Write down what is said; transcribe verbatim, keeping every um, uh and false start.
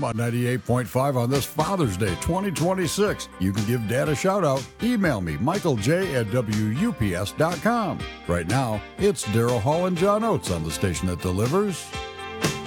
on ninety-eight point five on this Father's Day twenty twenty-six. You can give Dad a shout out. Email me, Michael J at W U P S dot com. Right now, it's Daryl Hall and John Oates on the station that delivers